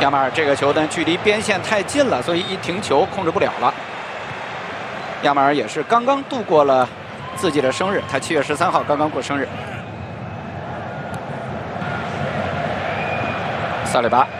亚马尔这个球呢，距离边线太近了，所以一停球控制不了了。亚马尔也是刚刚度过了自己的生日，他7月13号刚刚过生日。萨里巴，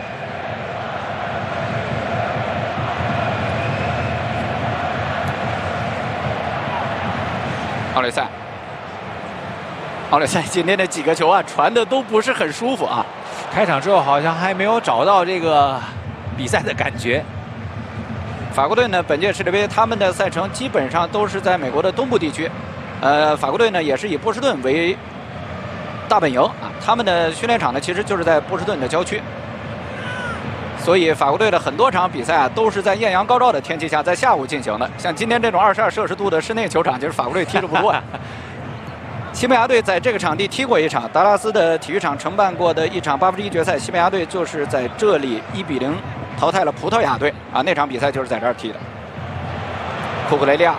奥雷塞。奥雷塞今天的几个球啊，传的都不是很舒服啊。 开场之后好像还没有找到这个比赛的感觉。 法国队呢，本届世界杯他们的赛程基本上都是在美国的东部地区。法国队呢也是以波士顿为大本营啊，他们的训练场呢其实就是在波士顿的郊区。所以法国队的很多场比赛啊，都是在艳阳高照的天气下，在下午进行的。像今天这种22摄氏度的室内球场，就是法国队踢得不多呀。西班牙队在这个场地踢过一场，达拉斯的体育场承办过的一场8分之1决赛，西班牙队就是在这里1比0淘汰了葡萄牙队啊，那场比赛就是在这儿踢的。库库雷利亚、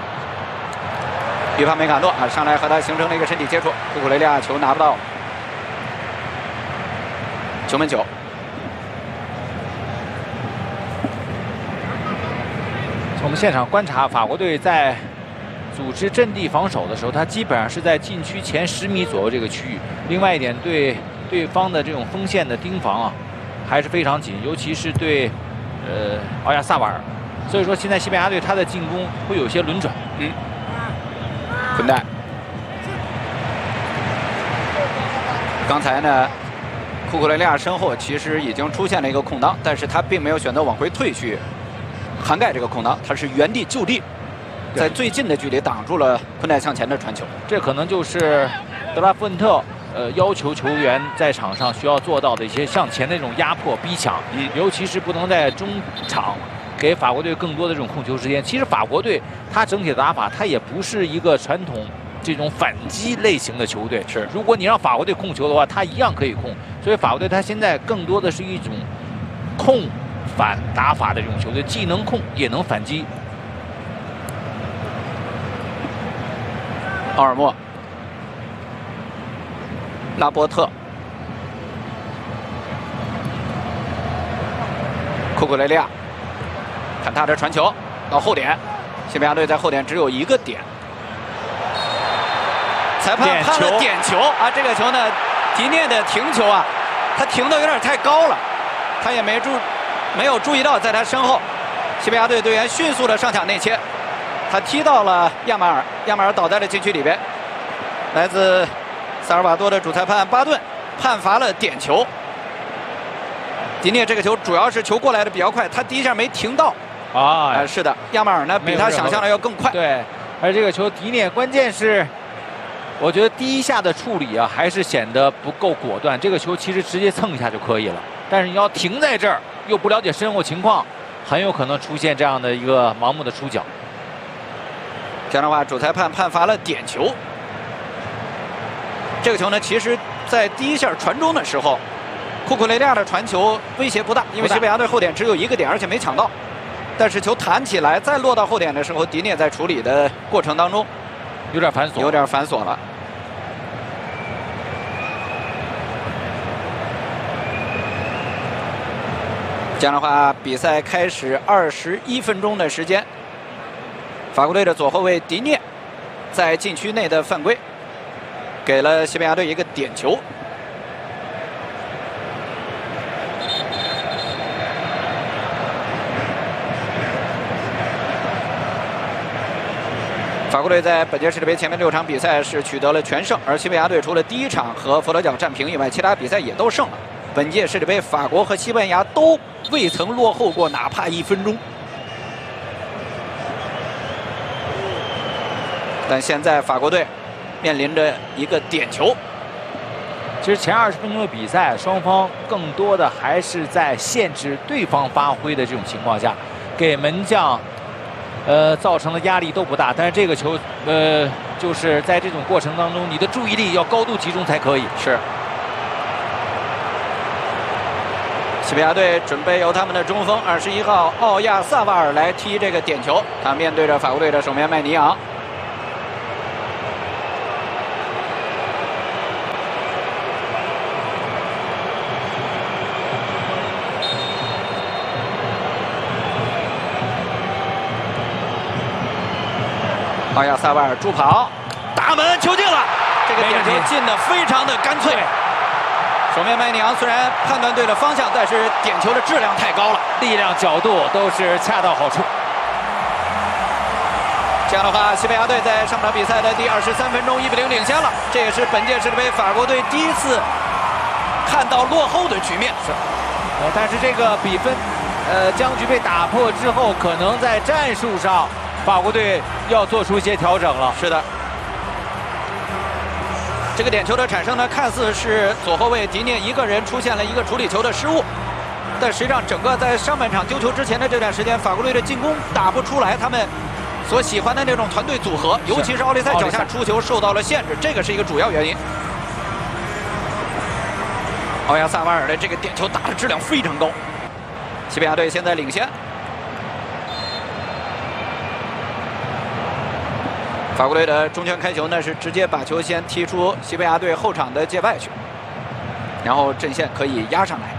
于帕梅卡诺啊，上来和他形成了一个身体接触，库库雷利亚球拿不到，球门球。 我们现场观察，法国队在组织阵地防守的时候，他基本上是在禁区前10米左右这个区域。另外一点，对对方的这种锋线的盯防啊，还是非常紧，尤其是对奥亚萨瓦尔。所以说，现在西班牙队他的进攻会有些轮转。 混蛋。刚才呢，库库雷利亚身后其实已经出现了一个空当，但是他并没有选择往回退去涵盖这个空当，他是原地就地。在最近的距离挡住了昆代向前的传球， 这可能就是德拉夫恩特要求球员在场上需要做到的一些向前的这种压迫逼抢，尤其是不能在中场给法国队更多的这种控球时间。其实法国队他整体的打法，他也不是一个传统这种反击类型的球队。 是， 如果你让法国队控球的话，他一样可以控。所以法国队他现在更多的是一种控反打法的这种球队，既能控也能反击。 奥尔莫、拉波特、库库雷利亚，看他的传球到后点，西班牙队在后点只有一个点，裁判判了点球啊！这个球呢，迪涅的停球啊，他停的有点太高了，他也没有注意到在他身后，西班牙队队员迅速的上抢内切。他踢到了亚马尔，亚马尔倒在了禁区里边。来自萨尔瓦多的主裁判巴顿判罚了点球。迪涅这个球主要是球过来的比较快，他第一下没停到。是的，亚马尔呢比他想象的要更快。 对，而这个球迪涅关键是，我觉得第一下的处理啊还是显得不够果断。这个球其实直接蹭一下就可以了，但是你要停在这儿，又不了解身后情况，很有可能出现这样的一个盲目的出脚。 这样的话，主裁判判罚了点球。这个球呢，其实在第一下传中的时候，库库雷利亚的传球威胁不大，因为西班牙队后点只有一个点，而且没抢到。但是球弹起来再落到后点的时候，迪涅在处理的过程当中有点繁琐了。这样的话，比赛开始21分钟的时间。法国队的左后卫迪涅在禁区内的犯规，给了西班牙队一个点球。法国队在本届世界杯前面6场比赛是取得了全胜，而西班牙队除了第一场和佛罗角战平以外，其他比赛也都胜了。本届世界杯，法国和西班牙都未曾落后过哪怕1分钟。但现在法国队面临着一个点球。 其实前20分钟的比赛，双方更多的还是在限制对方发挥的这种情况下，给门将造成的压力都不大。但是这个球就是在这种过程当中，你的注意力要高度集中才可以。 是。西班牙队准备由他们的中锋21号奥亚萨瓦尔来踢这个点球，他面对着法国队的守门麦尼昂。 奥亚萨瓦尔助跑，大门球进了，这个点球进得非常的干脆。守门麦尼昂虽然判断对了方向，但是点球的质量太高了， 力量、角度都是恰到好处。 这样的话，西班牙队在上场比赛的第23分钟1比0领先了，这也是本届世界杯法国队第一次看到落后的局面。 是，但是这个比分，僵局被打破之后，可能在战术上，法国队要做出一些调整了。 是的。这个点球的产生呢，看似是左后卫迪涅一个人出现了一个处理球的失误，但实际上整个在上半场丢球之前的这段时间，法国队的进攻打不出来他们所喜欢的那种团队组合，尤其是奥利塞脚下出球受到了限制，这个是一个主要原因。奥亚萨瓦尔的这个点球打的质量非常高，西班牙队现在领先。法国队的中圈开球呢，是直接把球先踢出西班牙队后场的界外去，然后阵线可以压上来。